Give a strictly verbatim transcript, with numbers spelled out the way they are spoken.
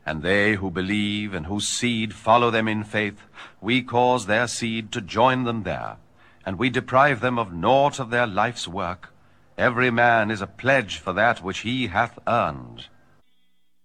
And they who believe and whose seed follow them in faith, we cause their seed to join them there, and we deprive them of naught of their life's work. Every man is a pledge for that which he hath earned.